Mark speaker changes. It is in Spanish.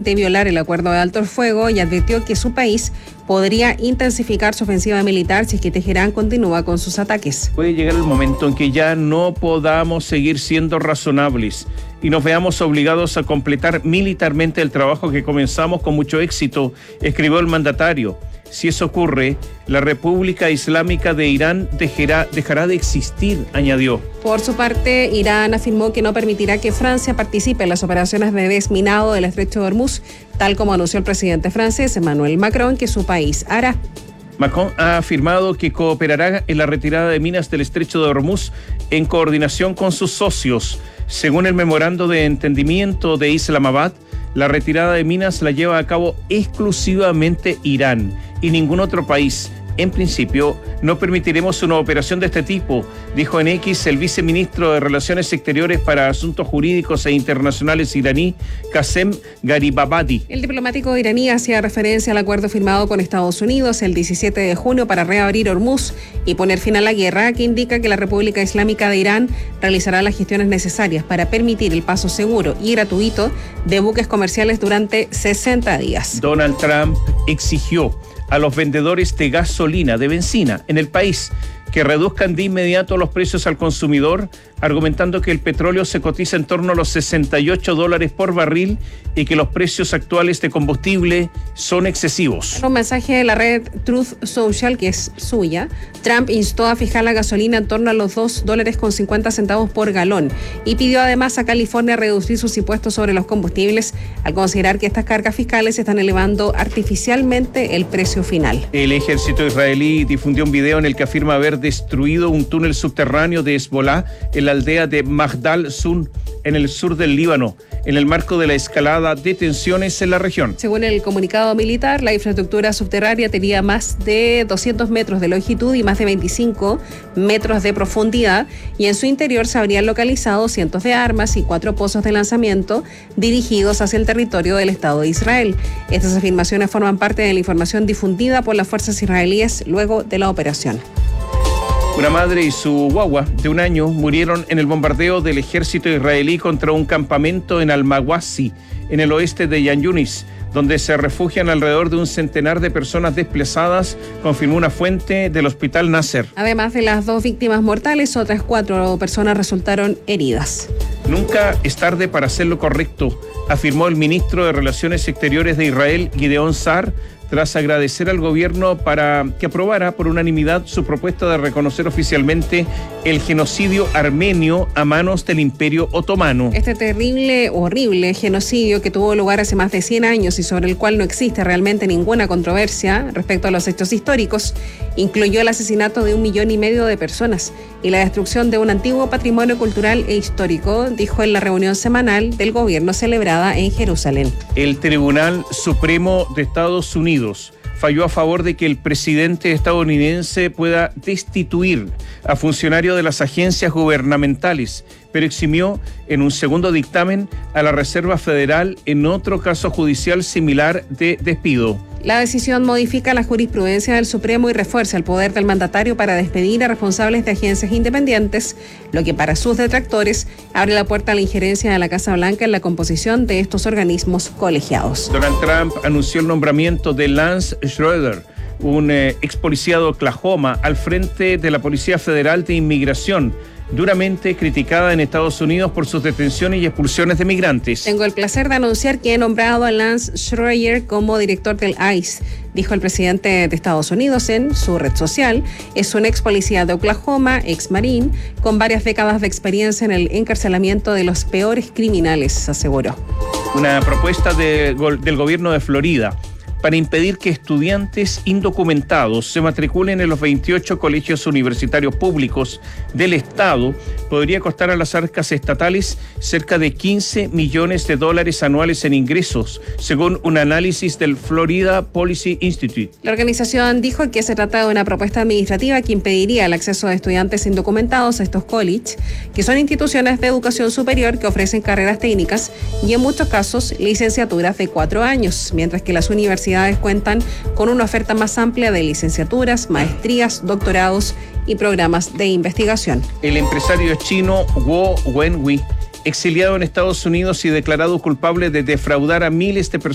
Speaker 1: de violar el acuerdo de alto el fuego y advirtió que su país podría intensificar su ofensiva militar si es que Teherán continúa con sus ataques.
Speaker 2: Puede llegar el momento en que ya no podamos seguir siendo razonables y nos veamos obligados a completar militarmente el trabajo que comenzamos con mucho éxito, escribió el mandatario. Si eso ocurre, la República Islámica de Irán dejará de existir, añadió.
Speaker 1: Por su parte, Irán afirmó que no permitirá que Francia participe en las operaciones de desminado del Estrecho de Hormuz, tal como anunció el presidente francés Emmanuel Macron que su país hará.
Speaker 2: Macron ha afirmado que cooperará en la retirada de minas del Estrecho de Hormuz en coordinación con sus socios. Según el memorando de entendimiento de Islamabad, la retirada de minas la lleva a cabo exclusivamente Irán y ningún otro país. En principio, no permitiremos una operación de este tipo, dijo en X el viceministro de Relaciones Exteriores para Asuntos Jurídicos e Internacionales iraní, Qasem Garibabadi.
Speaker 1: El diplomático iraní hacía referencia al acuerdo firmado con Estados Unidos el 17 de junio para reabrir Hormuz y poner fin a la guerra, que indica que la República Islámica de Irán realizará las gestiones necesarias para permitir el paso seguro y gratuito de buques comerciales durante 60 días.
Speaker 2: Donald Trump exigió a los vendedores de gasolina, de benzina en el país, que reduzcan de inmediato los precios al consumidor, argumentando que el petróleo se cotiza en torno a los $68 por barril y que los precios actuales de combustible son excesivos.
Speaker 1: En un mensaje de la red Truth Social, que es suya, Trump instó a fijar la gasolina en torno a los $2.50 por galón y pidió además a California reducir sus impuestos sobre los combustibles al considerar que estas cargas fiscales están elevando artificialmente el precio final.
Speaker 2: El ejército israelí difundió un video en el que afirma haber destruido un túnel subterráneo de Hezbollah en la aldea de Magdal Sun, en el sur del Líbano, en el marco de la escalada de tensiones en la región.
Speaker 1: Según el comunicado militar, la infraestructura subterránea tenía más de 200 metros de longitud y más de 25 metros de profundidad, y en su interior se habrían localizado cientos de armas y 4 pozos de lanzamiento dirigidos hacia el territorio del Estado de Israel. Estas afirmaciones forman parte de la información difundida por las fuerzas israelíes luego de la operación.
Speaker 2: Una madre y su guagua de 1 año murieron en el bombardeo del ejército israelí contra un campamento en Al-Mawasi, en el oeste de Yan Yunis, donde se refugian alrededor de un centenar de personas desplazadas, confirmó una fuente del Hospital Nasser.
Speaker 1: Además de las 2 víctimas mortales, otras 4 personas resultaron heridas.
Speaker 2: Nunca es tarde para hacer lo correcto, afirmó el ministro de Relaciones Exteriores de Israel, Gideon Sa'ar, tras agradecer al gobierno para que aprobara por unanimidad su propuesta de reconocer oficialmente el genocidio armenio a manos del Imperio Otomano.
Speaker 1: Este terrible, horrible genocidio que tuvo lugar hace más de 100 años y sobre el cual no existe realmente ninguna controversia respecto a los hechos históricos, incluyó el asesinato de 1,5 millones de personas y la destrucción de un antiguo patrimonio cultural e histórico, dijo en la reunión semanal del gobierno celebrada en Jerusalén.
Speaker 2: El Tribunal Supremo de Estados Unidos falló a favor de que el presidente estadounidense pueda destituir a funcionarios de las agencias gubernamentales, pero eximió en un segundo dictamen a la Reserva Federal en otro caso judicial similar de despido.
Speaker 1: La decisión modifica la jurisprudencia del Supremo y refuerza el poder del mandatario para despedir a responsables de agencias independientes, lo que para sus detractores abre la puerta a la injerencia de la Casa Blanca en la composición de estos organismos colegiados.
Speaker 2: Donald Trump anunció el nombramiento de Lance Schroeder, un ex policía de Oklahoma, al frente de la Policía Federal de Inmigración, duramente criticada en Estados Unidos por sus detenciones y expulsiones de migrantes.
Speaker 1: Tengo el placer de anunciar que he nombrado a Lance Schroeder como director del ICE, dijo el presidente de Estados Unidos en su red social. Es un ex policía de Oklahoma, ex marín, con varias décadas de experiencia en el encarcelamiento de los peores criminales, aseguró.
Speaker 2: Una propuesta del gobierno de Florida para impedir que estudiantes indocumentados se matriculen en los 28 colegios universitarios públicos del Estado podría costar a las arcas estatales cerca de $15 millones anuales en ingresos, según un análisis del Florida Policy Institute.
Speaker 1: La organización dijo que se trata de una propuesta administrativa que impediría el acceso de estudiantes indocumentados a estos colleges, que son instituciones de educación superior que ofrecen carreras técnicas y en muchos casos licenciaturas de 4 años, mientras que las universidades cuentan con una oferta más amplia de licenciaturas, maestrías, doctorados y programas de investigación.
Speaker 2: El empresario chino Guo Wenhui, exiliado en Estados Unidos y declarado culpable de defraudar a miles de personas